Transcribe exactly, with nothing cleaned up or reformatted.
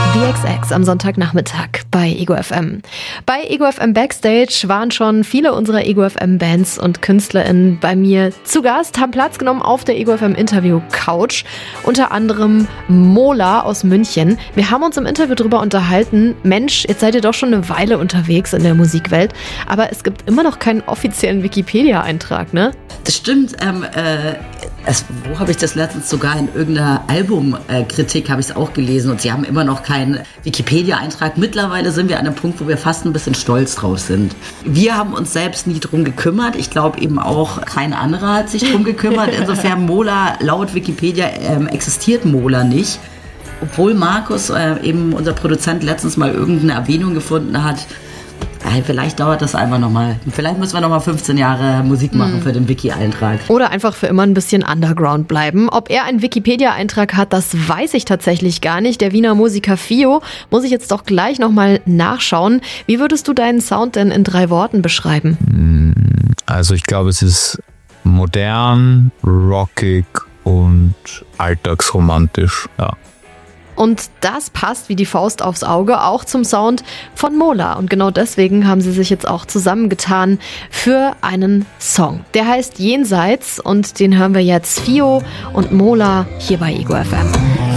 V X X am Sonntagnachmittag bei Ego F M. Bei Ego F M Backstage waren schon viele unserer Ego F M Bands und KünstlerInnen bei mir zu Gast, haben Platz genommen auf der Ego F M Interview Couch. Unter anderem Mola aus München. Wir haben uns im Interview darüber unterhalten, Mensch, jetzt seid ihr doch schon eine Weile unterwegs in der Musikwelt, aber es gibt immer noch keinen offiziellen Wikipedia-Eintrag, ne? Das stimmt. Ähm, äh, es, wo habe ich das letztens sogar in irgendeiner Albumkritik habe ich es auch gelesen und sie haben immer noch keinen Wikipedia-Eintrag. Mittlerweile sind wir an einem Punkt, wo wir fast ein bisschen stolz drauf sind. Wir haben uns selbst nie drum gekümmert. Ich glaube eben auch kein anderer hat sich drum gekümmert. Insofern Mola, laut Wikipedia ähm, existiert Mola nicht. Obwohl Markus, äh, eben unser Produzent, letztens mal irgendeine Erwähnung gefunden hat. Äh, vielleicht dauert das einfach nochmal. Vielleicht müssen wir nochmal fünfzehn Jahre Musik machen mm. für den Wiki-Eintrag. Oder einfach für immer ein bisschen Underground bleiben. Ob er einen Wikipedia-Eintrag hat, das weiß ich tatsächlich gar nicht. Der Wiener Musiker Fio muss ich jetzt doch gleich nochmal nachschauen. Wie würdest du deinen Sound denn in drei Worten beschreiben? Also ich glaube, es ist modern, rockig und alltagsromantisch, ja. Und das passt wie die Faust aufs Auge auch zum Sound von Mola. Und genau deswegen haben sie sich jetzt auch zusammengetan für einen Song. Der heißt Jenseits und den hören wir jetzt Fio und Mola hier bei Ego F M.